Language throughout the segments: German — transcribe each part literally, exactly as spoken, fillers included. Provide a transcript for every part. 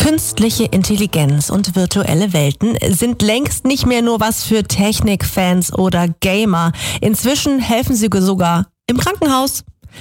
Künstliche Intelligenz und virtuelle Welten sind längst nicht mehr nur was für Technikfans oder Gamer. Inzwischen helfen sie sogar im Krankenhaus.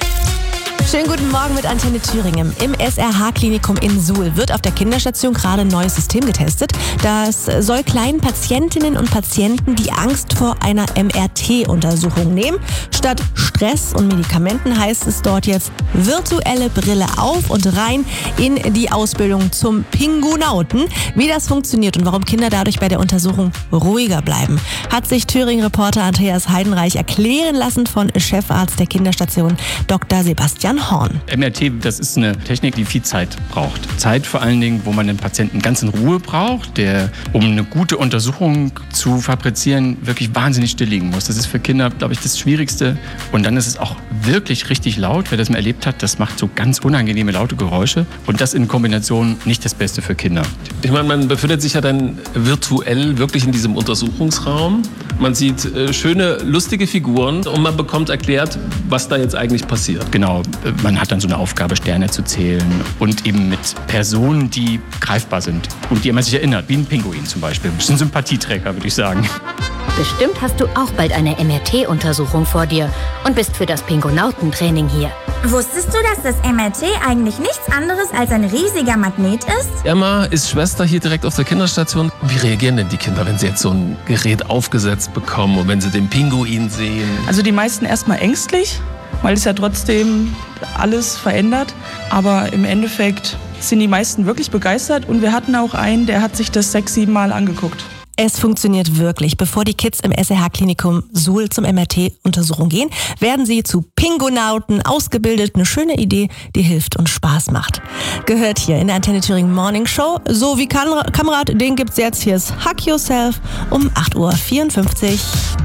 Schönen guten Morgen mit Antenne Thüringen. Im S R H-Klinikum in Suhl wird auf der Kinderstation gerade ein neues System getestet. Das soll kleinen Patientinnen und Patienten die Angst vor einer M R T-Untersuchung nehmen. Statt Stress und Medikamenten heißt es dort jetzt virtuelle Brille auf und rein in die Ausbildung zum Pingunauten. Wie das funktioniert und warum Kinder dadurch bei der Untersuchung ruhiger bleiben, hat sich Thüringen-Reporter Andreas Heidenreich erklären lassen von Chefarzt der Kinderstation Doktor Sebastian Horn. M R T, das ist eine Technik, die viel Zeit braucht. Zeit vor allen Dingen, wo man den Patienten ganz in Ruhe braucht, der, um eine gute Untersuchung zu fabrizieren, wirklich wahnsinnig still liegen muss. Das ist für Kinder, glaube ich, das Schwierigste. Und dann ist es auch wirklich richtig laut. Wer das mal erlebt hat, das macht so ganz unangenehme, laute Geräusche. Und das in Kombination nicht das Beste für Kinder. Ich meine, man befindet sich ja dann virtuell wirklich in diesem Untersuchungsraum. Man sieht äh, schöne, lustige Figuren und man bekommt erklärt, was da jetzt eigentlich passiert. Genau. Man hat dann so eine Aufgabe, Sterne zu zählen und eben mit Personen, die greifbar sind und die man sich erinnert, wie ein Pinguin zum Beispiel. Das ist ein Sympathieträger, würde ich sagen. Bestimmt hast du auch bald eine M R T-Untersuchung vor dir und bist für das Pingunautentraining hier. Wusstest du, dass das M R T eigentlich nichts anderes als ein riesiger Magnet ist? Emma ist Schwester hier direkt auf der Kinderstation. Wie reagieren denn die Kinder, wenn sie jetzt so ein Gerät aufgesetzt bekommen und wenn sie den Pinguin sehen? Also die meisten erstmal ängstlich, weil es ja trotzdem alles verändert. Aber im Endeffekt sind die meisten wirklich begeistert und wir hatten auch einen, der hat sich das sechs, sieben Mal angeguckt. Es funktioniert wirklich. Bevor die Kids im S R H-Klinikum Suhl zum M R T-Untersuchung gehen, werden sie zu Pingunauten ausgebildet. Eine schöne Idee, die hilft und Spaß macht. Gehört hier in der Antenne Thüringen Morning Show. So wie Kamerad, den gibt's jetzt. Hier ist Hack Yourself um acht Uhr vierundfünfzig.